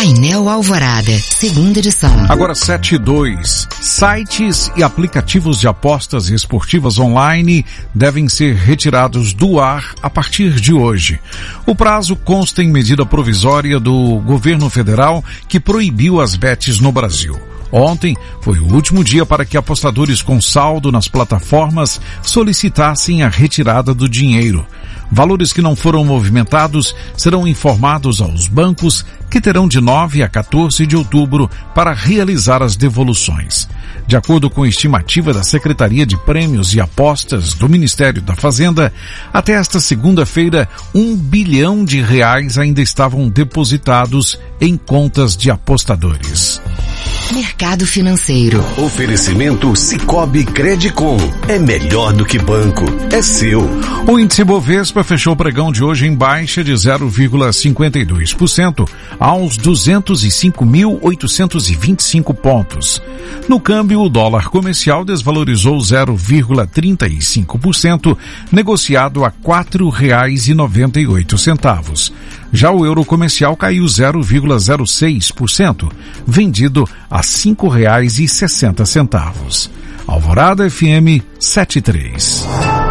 Painel Alvorada, segunda edição. Agora 7:02. Sites e aplicativos de apostas esportivas online devem ser retirados do ar a partir de hoje. O prazo consta em medida provisória do governo federal que proibiu as bets no Brasil. Ontem foi o último dia para que apostadores com saldo nas plataformas solicitassem a retirada do dinheiro. Valores que não foram movimentados serão informados aos bancos, que terão de 9 a 14 de outubro para realizar as devoluções. De acordo com a estimativa da Secretaria de Prêmios e Apostas do Ministério da Fazenda, até esta segunda-feira, R$1 bilhão ainda estavam depositados em contas de apostadores. Mercado financeiro. Oferecimento Sicoob Credicom. É melhor do que banco. É seu. O índice Bovespa fechou o pregão de hoje em baixa de 0,52% aos 205.825 pontos. No câmbio, o dólar comercial desvalorizou 0,35%, negociado a R$ 4,98. Já o euro comercial caiu 0,06%, vendido a R$ 5,60. Alvorada FM 73.